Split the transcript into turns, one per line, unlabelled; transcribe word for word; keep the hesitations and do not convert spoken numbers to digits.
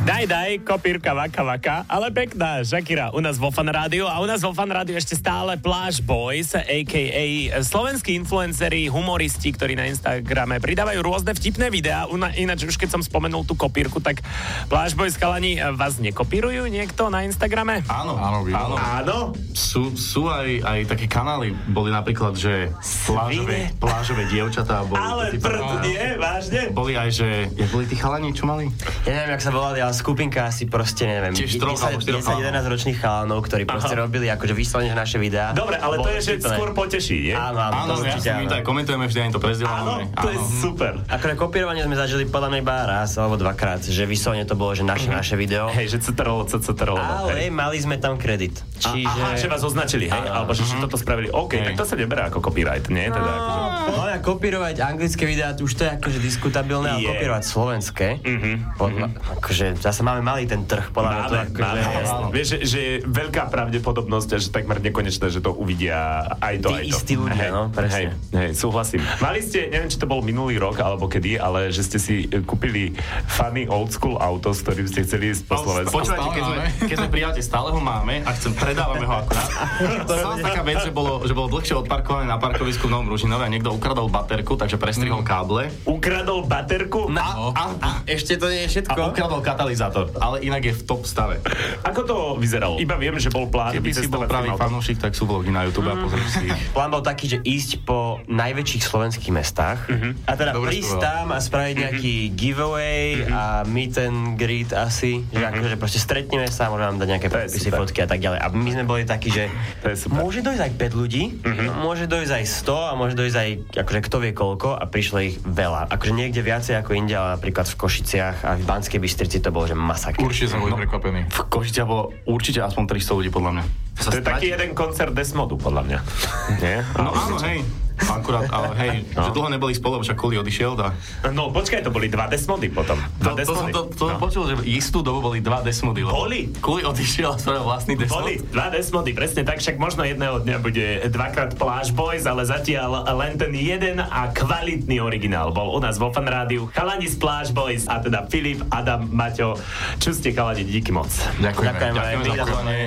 Daj, daj, kopírka, vaka, vaka, ale pekná, Shakira, u nás vo Fan Rádiu a u nás vo Fan Rádiu ešte stále Pláž Boys, á ká á slovenskí influenceri, humoristi, ktorí na Instagrame pridávajú rôzne vtipné videá. Ináč už keď som spomenul tú kopírku, tak Pláž Boys, chalani, vás nekopírujú niekto na Instagrame?
Áno, áno, áno.
Áno?
Sú, sú aj, aj také kanály, boli napríklad, že plážové, plážové dievčatá. Boli
ale prd, nie, vážne?
Boli aj, že, jak boli tí chalani, čo mali?
Ja neviem, jak sa volali, ale skupinka asi proste, neviem,
Tiež troch alebo štyroch
desať jedenásť ročných chalanov, ktorí proste
Aha.
robili akože vyslovene naše videá.
Dobre, ale to je, že
vtipné.
skôr poteší, nie?
Áno, áno,
Áno,
to
ja
určite
som im
áno.
to aj komentujeme, vždy ani to prezdielame.
Áno, to je super.
Akože kopírovanie sme zažili podľa mňa iba raz alebo dvakrát, že vyslovene to bolo, že naše, naše video.
Hej, že ctrlo, ctrlo,
Ale
hej.
mali sme tam kredit. Čiže...
Aha, že vás označili, hej?
Áno.
Alebo že, že toto spravili. OK, tak to sa neberá ako copyright, nie? Teda, akože...
No, ja kopírovať anglické videá, už to je akože diskutabilné, ale
Je.
kopírovať slovenské,
Mhm,
podľa, akože zase máme malý ten trh, podľa mňa to
Máme,
akože...
máme, jasné. Vieš, že, že je veľká pravdepodobnosť, že takmer nekonečné, že to uvidia aj to,
Tí
aj to.
istí ľudia,
hej,
no, presne.
Hej, hej, súhlasím. Mali ste, neviem, či to bol minulý rok, alebo kedy, ale že ste si e, kúpili funny old school auto, s ktorým ste chceli ísť po Slovensku.
Počúvajte, keď sme, keď sme prijali, stále ho máme a chcem, predávame ho akurát. Stala sa taká vec, že bolo, že bolo dlhšie odparkované na parkovisku v Novom Ružinove a niekto ukradol baterku, takže prestrihol káble.
Ukradol baterku?
A, a, a,
Ešte to nie je
a
všetko.
ukradol katalizátor, ale inak je v top stave.
Ako to vyzeralo? Iba viem, že bol plán
Keby si bol
vycestovať
pravý
tým autom.
fanúšik, tak sú vlogy na YouTube a pozrieš si ich.
Plán bol taký, že ísť po najväčších slovenských mestách a teda
Dobre
prísť
si povedal.
tam a spraviť nejaký giveaway a meet and greet asi, že akože proste stretneme sa a môžeme vám dať nejaké
To je
podpisy,
super.
fotky a tak ďalej. A my sme boli takí, že
To je super.
môže dojsť aj päť ľudí, môže dojsť aj sto a môže dojsť aj akože kto vie koľko a prišlo ich veľa. Akože niekde viacej ako inde, ale napríklad v Košiciach a v Banskej Bystrici to bolo, že masaker.
Určite som bol prekvapený.
V Košiciach bolo určite aspoň tristo ľudí, podľa mňa.
To je taký jeden koncert Desmodu, podľa mňa. Nie?
No áno, hej. Akurát, ale hej,
No.
že dlho neboli spolu, však Kuli odišiel. Tá.
No počkaj, to boli dva Desmody potom.
To,
Dva
to, som
Desmody.
to, to
No.
počul, že istú dobu boli dva Desmody. lebo
Boli?
Kuli odišiel a spravil vlastný Desmod.
Boli dva Desmody, presne tak, však možno jedného dňa bude dvakrát Pláž Boys, ale zatiaľ len ten jeden a kvalitný originál bol u nás vo Fan Rádiu. Chalani z Pláž Boys a teda Filip, Adam, Maťo. Čo ste chalani, díky moc.
Ďakujeme.
Ďakujem aj
Ďakujeme za
vy.
pozvanie.